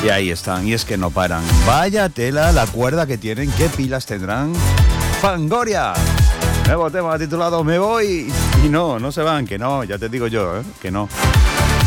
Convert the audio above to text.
Y ahí están, y es que no paran. Vaya tela la cuerda que tienen, qué pilas tendrán. Fangoria, nuevo tema titulado Me Voy. Y no se van, que no, ya te digo yo, que no.